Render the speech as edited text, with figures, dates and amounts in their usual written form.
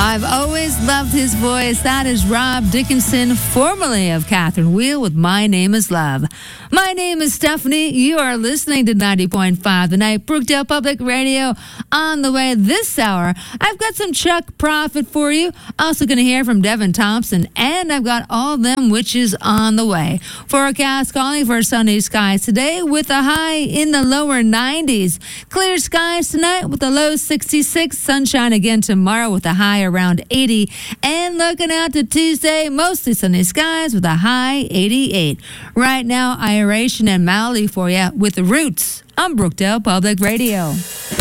I've always loved his voice. That is Rob Dickinson, formerly of Catherine Wheel, with My Name is Love. My name is Stephanie. You are listening to 90.5 The Night, Brookdale Public Radio. On the way this hour, I've got some Chuck Prophet for you. Also going to hear from Devin Thompson, and I've got All Them Witches on the way. Forecast calling for sunny skies today with a high in the lower 90s. Clear skies tonight with a low 66. Sunshine again tomorrow with a high around 80. And looking out to Tuesday, mostly sunny skies with a high 88. Right now, Iration and Mally for you with the Roots on Brookdale Public Radio.